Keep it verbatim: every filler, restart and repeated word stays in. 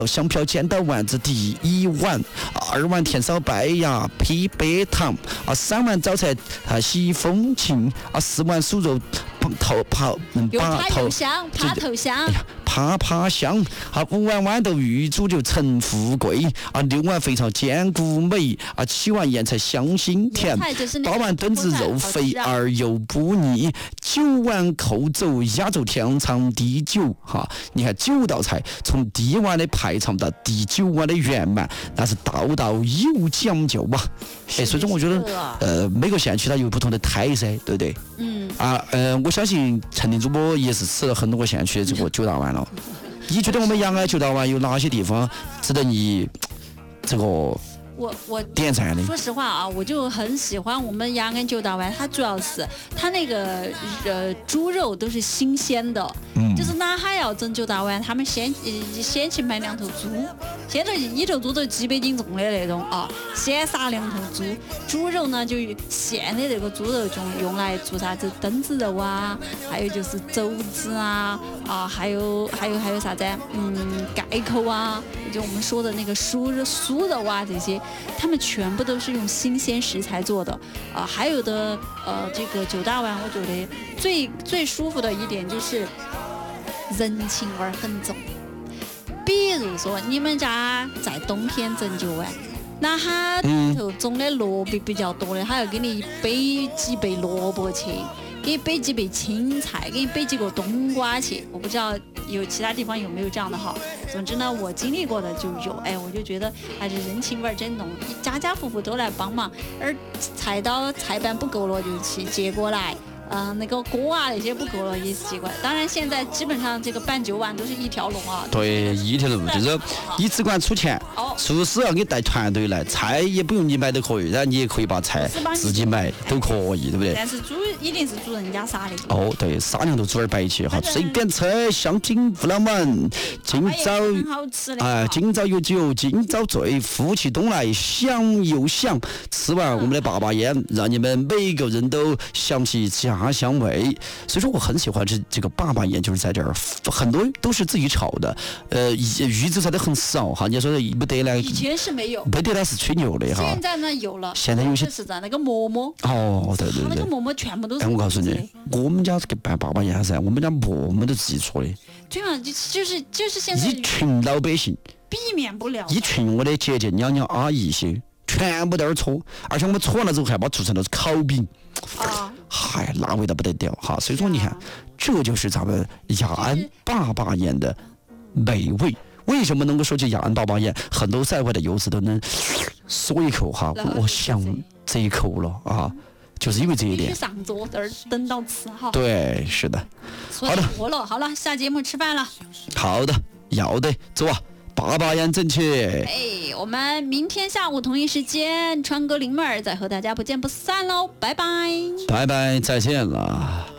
香飘煎到丸子第一碗，二碗甜烧白牙配白糖啊，三碗早菜啊洗风琴啊，四碗酥肉头泡又趴又香，趴头香。 啪啪香，啊，五碗豌豆玉煮就成富贵啊，六碗肥肠坚固美啊，七碗腌菜香辛甜，八碗炖子肉肥而又不腻，九碗扣肘压轴天长地久哈。你看九道菜，从第一碗的排场到第九碗的圆满，那是道道有讲究吧？哎，所以说我觉得，呃，每个县区它有不同的特色，对不对？ 嗯。 啊，呃，我相信陈定主播也是吃了很多个县区的这个九大碗了。你觉得我们阳安九大碗有哪些地方值得你这个我我点赞的？ 说实话啊，我就很喜欢我们阳安九大碗，它主要是它那个呃猪肉都是新鲜的，嗯，就是哪哈要整九大碗，他们先先去买两头猪，先头一头猪都几百斤重的那种啊，先杀两头猪，猪肉呢就现的这个猪肉就用来做啥子灯子肉啊，还有就是肘子啊啊，还有还有还有啥子嗯盖口啊，就我们说的那个酥肉酥肉啊这些。他们全部都是用新鲜食材做的，啊、呃，还有的呃，这个九大碗，我觉得最最舒服的一点就是人情味儿很重。比如说你们家在冬天整九碗，那他里头种的萝卜比较多的，他要给你背几倍萝卜去，给你背几倍青菜，给你背几个冬瓜去。我不知道有其他地方有没有这样的哈。总之呢，我经历过的就有，哎，我就觉得还是人情味儿真浓，家家户户都来帮忙，而菜刀菜板不够了就去接过来。嗯、呃，那个锅啊那些不够了也是接过来。当然现在基本上这个办九碗都是一条龙啊。 对，一条龙就是你只管出钱，哦、厨师要给你带团队来，菜也不用你买都可以，然后你也可以把菜自己买都可以，对不对？ 但是猪一定是主人家杀的。 哦，对，杀两头猪儿摆起哈，随便吃，香精不浪漫，今朝啊，今朝有酒今朝醉，夫妻东来想又想，吃完我们的八把烟，让你们每个人都想起家。家乡味，所以说我很喜欢这这个爸爸宴，就是在这儿很多都是自己炒的，呃，预制菜的很少哈。你说不得呢？ 以前是没有， 不得那是吹牛的哈。 现在呢有了， 现在有些是在那个馍馍。 哦，对对对， 那个馍馍全部都是。 哎，我告诉你，我们家这个办爸爸宴噻，我们家馍馍都自己做的。 对嘛，就就是就是现在一群老百姓避免不了， 一群我的姐姐、娘娘、阿姨些。全部在那儿搓，而且我们搓完了之后还把它做成了烤饼，啊，嗨，那味道不得掉哈！所以说你看，这就是咱们雅安爸爸宴的美味。为什么能够说起雅安爸爸宴，很多在外的游子都能嗦一口哈？我想这一口了啊，就是因为这一点。 必须上桌这儿等到吃哈。 对，是的。好的， 饿了，好了，下节目吃饭了。 好的，要得，走啊！爸爸宴正气。 哎，我们明天下午同一时间川哥灵妹儿再和大家不见不散喽，拜拜， 拜拜，再见了。